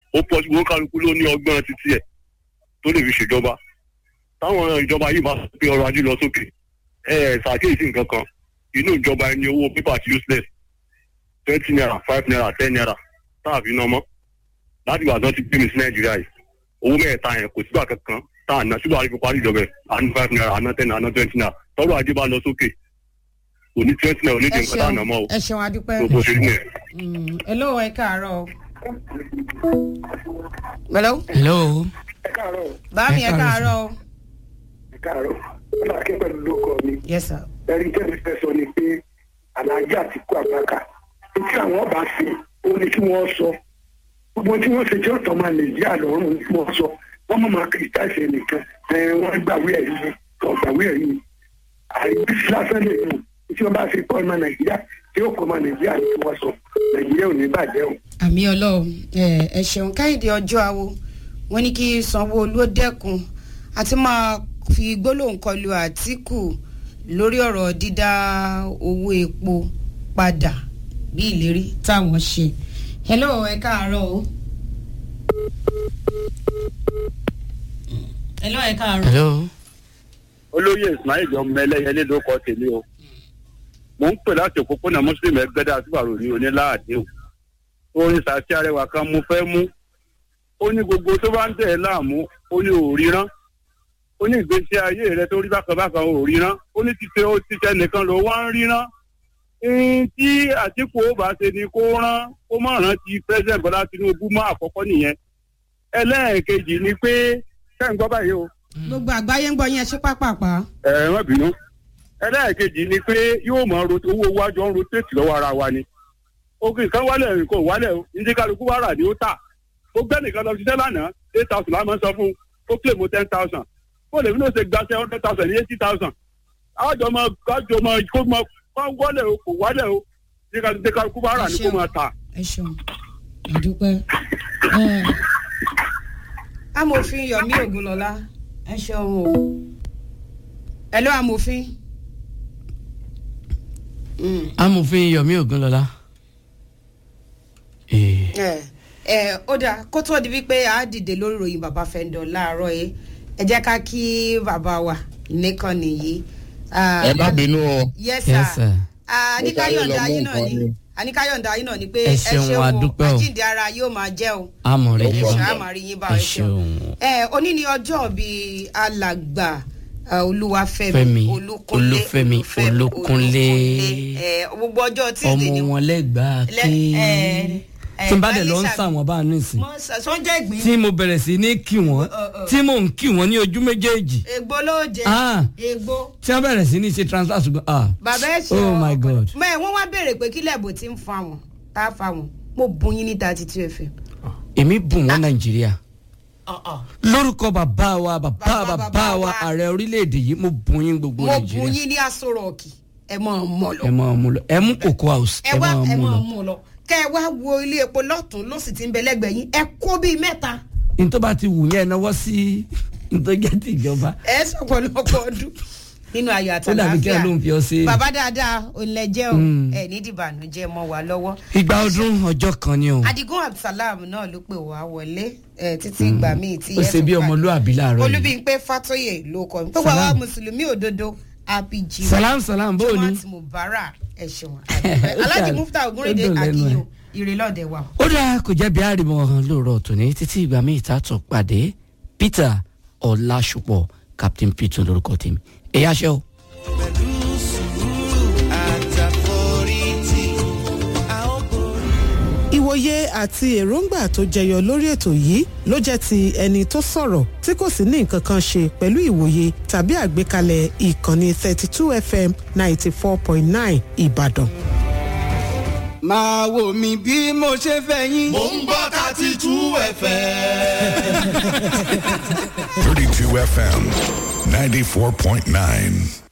ó pọ̀ sí kálukú ló ní ọgbọ́n títí ẹ̀ tó lè fi ṣèjọba táwọn ìjọba yìí bá pe ọrọ̀ ajé lọ sókè ṣàkíyèsí nǹkan kan inú ìjọba ẹni owó pépà ti useless 20 naira 5 naira 10 naira táàfin náà mọ́ láti ìgbà tó ti gbé mi sí nàìjíríà yìí owó mẹ́ẹ̀ta yẹn kò sígbà kankan tá à ná sígbà àríkò parí ìjọba ẹ̀ àná 5 naira àná 10 naira àná 20 naira tọ́rọ̀ ajé bá lọ sókè kò ní 20 naira onídìí nǹkan tá à ná mọ́ o. ẹ ṣeun adúpẹ́. tó bó ṣe ní ẹ̀. hello ẹ káàárọ̀. hello. hello. ẹ káàárọ̀. báàmì ẹ káàárọ̀. ẹ káàárọ̀ ọlá akẹ́ pẹ̀lú lóko mi. yes sir. ẹ̀rí tẹ́lẹ̀ fẹ́ sọ ni pé alájà ti kó àgbàkà tí àwọn bá fi ó ní kí wọ́n sọ gbogbo tí wọ́n ṣe tí ọ̀tọ̀ máa nàìjíríà lọ́rùn ní kí wọ́n sọ wọ́n mọ̀ máa kìrìtàṣì ẹnìkan wọ́n gbàwé ẹ̀rí ni wọ́n gbàwé ẹ̀rí ni àìbísí lásán lè dùn tí wọ́n bá fi kọ́ ọmọ nàìjíríà tí ó kọ́ ọmọ nàìjíríà ní kí wọ́n sọ nàìjíríà ò ní bàjẹ́ o. àmì ọlọ́run ẹ ṣeun káyọ̀dé ọjọ́ àwo wọ́n ní kí sanwó-olú ó dẹ́kun àti máa fi gbólóhùn kọlu àtìkù lórí ọ̀rọ̀ dídá owó epo padà bí ìlérí táwọn ṣe. hello ẹ káàárọ̀ o. hello ẹ káàárọ̀. hello. olóyè ismail ọmọ ẹlẹ́yẹlé ló kọ́ tèmi o mò ń pè láti òpópónà muslim ẹgbẹ́dá àtúbàrò ní oníláàdé o orin sàtí arẹwà kan mo fẹ́ mú ó ní gbogbo tó bá ń tẹ̀ ẹ́ láàmú ó ní òríran ó ní ìgbésí ayé rẹ tó rí bákan bákan òríran ó ní títẹ nìkan ló wá ń ríran tí àtìkù ó bá ṣe ni kó rán kó má rántí president bọ́lá tinubu mọ́ àkọ́kọ́ nìyẹn ẹlẹ́ẹ̀kejì ni pé ṣẹ́ ń gbọ́ báyìí o. gbogbo àgbáyé ń gbọ́ yẹn ṣé pápápá. wọ́n bínú ẹlẹ́ẹ̀kejì ni pé yóò mọ owó wájọ ń rotate lọ́wọ́ ara wa ni ogun kan wálẹ̀ kò wálẹ̀ o ní kálukú wàrà ni ó tà ó gbẹ́ nìkan lọ ṣiṣẹ́ lánàá 8,000 láwọn sọ fún ó claim 10,000 ó lè fi náà ṣe gba 700,000 ní 80,000 àjọ mọ kó mọ kó wálẹ̀ o kò wálẹ̀ o ní kálukú wàrà ni kó mọ tà. ẹ ṣeun àdúpẹ́ amòfin yomi ogunlọlá ẹ ṣeun o ẹ ló amòfin. amòfin yomi ogunlọlá. ó dáa kó tó di wípé a dìde lórí ìròyìn bàbá fẹ́ndọ̀ láàárọ̀ yìí ẹ jẹ́ ká kí bàbá wa nìkan nìyí. ẹ má bínú o. yes sir. àníkáyọ̀ǹda yín náà ni àníkáyọ̀ǹda yín náà ni pé ẹ ṣeun àjíǹde ara yóò máa jẹ́ o. àmọ̀rẹ́ yín bá àmọ̀rẹ́ yín bá ẹ ṣeun. òní ni ọjọ́ bíi alàgbà olúwafẹ́mi olúfẹ́mi olókúnlé gbogbo ọjọ́ tíìdì ni ọmọ wọn lẹ́gbàá kí tí n bá dẹ̀ lọ ń sà wọ́n bá a nísìn tí mo bẹ̀rẹ̀ sí ní kí wọ́n tí mò ń kí wọ́n ní ojú méjèèjì. ègbó ló jẹ ègbó. tí wọ́n bẹ̀rẹ̀ sí ní ṣe transfer ṣùgbọ́n bàbá ẹ̀ ṣe oh my god. mẹ́ wọ́n wá béèrè pé kílẹ̀ bò tí ń fa wọn tá a fa wọn mo bùn yín ní 32 FM. èmi bùn wọn nàìjíríà lórúkọ bàbá wa ààrẹ orílẹ̀-èdè yìí mo bùn yín gbogbo nàìjíríà. mo bùn yín ní aṣọ rọ̀ọ̀kì ẹ mọ̀ lọ ẹ mú cocoa house ẹ mọ̀ lọ kẹ ẹ wá wo ilé epo lọ́tún ló sì ti ń bẹ lẹ́gbẹ̀ẹ́ yín ẹ kó bíi mẹ́ta. n tó bá ti wù yẹn náwó sí n tó jẹ́ ti ìjọba. ẹ sọ̀pọ̀lọpọ̀ ọdún nínú ayọ̀ àtàlàáfíà. ó dàbí kí ẹ ló ń fi ọ sí. bàbá dáadáa òǹlẹ̀jẹ́ o ẹ ní ìdìbànújẹ́ mọ́ wa lọ́wọ́. ìgbà ọdún ọjọ́ kan ni o. Adigun Abdulsalam náà ló pè wá wọlé títí ìgbà míì tí ó ṣe bí ọmọlúàbí láàárọ̀ yìí. Olúbímpé Fátóyè ló kọ mi. gbogbo àwa mùsùlùmí òdodo apg. salam bó o ní. Jumat Mubarak ẹ̀ṣọ́ Alhaji Mufta Ogunrinde Akiyo ìrẹ̀lọ́dẹ̀ wa. ó dáa kò jẹ́ bí àrìmọ̀ ọ̀hún lóòrọ̀ tòní títí ìgbà míì tá a tún pàdé Peter Ọlásùpọ̀ Captain Peter lórúkọ tèmi ẹ̀yà ṣẹ́ o. ìwòye àti èròǹgbà tó jẹyọ lórí ètò yìí ló jẹ́ ti ẹni tó sọ̀rọ̀ tí kò sì ní nǹkan kan ṣe pẹ̀lú ìwòye tàbí àgbékalẹ̀ ìkànnì 32 FM 94.9 Ìbàdàn. máa wò mí bí mo ṣe fẹ́ yín. mo ń gbọ́ 32 FM. 32 FM 94.9.